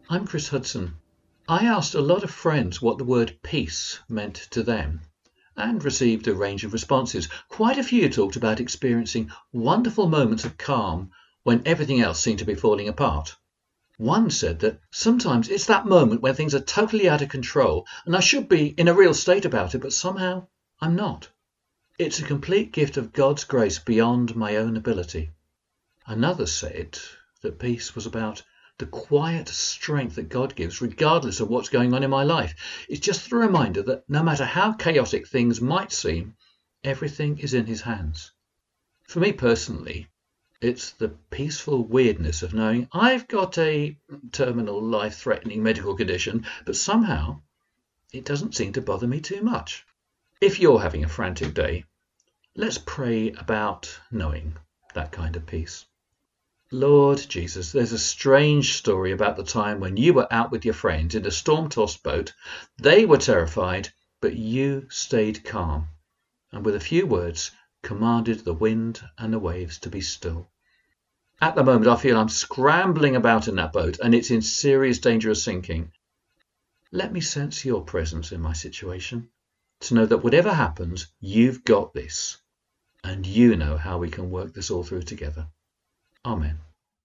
I'm Chris Hudson. I asked a lot of friends what the word peace meant to them and received a range of responses. Quite a few talked about experiencing wonderful moments of calm when everything else seemed to be falling apart. One said that sometimes it's that moment when things are totally out of control and I should be in a real state about it, but somehow I'm not. It's a complete gift of God's grace beyond my own ability. Another said that peace was about the quiet strength that God gives, regardless of what's going on in my life. It's just the reminder that no matter how chaotic things might seem, everything is in His hands. For me personally, it's the peaceful weirdness of knowing I've got a terminal, life threatening medical condition, but somehow it doesn't seem to bother me too much. If you're having a frantic day, let's pray about knowing that kind of peace. Lord Jesus, there's a strange story about the time when you were out with your friends in a storm-tossed boat. They were terrified, but you stayed calm, and with a few words commanded the wind and the waves to be still. At the moment, I feel I'm scrambling about in that boat, and it's in serious danger of sinking. Let me sense your presence in my situation, to know that whatever happens, you've got this, and you know how we can work this all through together. Amen.